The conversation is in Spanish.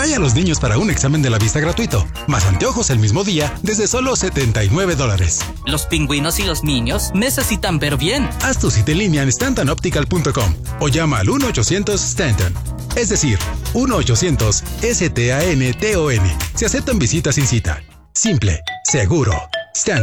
Trae a los niños para un examen de la vista gratuito, más anteojos el mismo día desde solo $79. Los pingüinos y los niños necesitan ver bien. Haz tu cita en línea en stantonoptical.com o llama al 1-800-STANTON. Es decir, 1-800-STANTON. Se aceptan visitas sin cita. Simple, seguro. Stanton.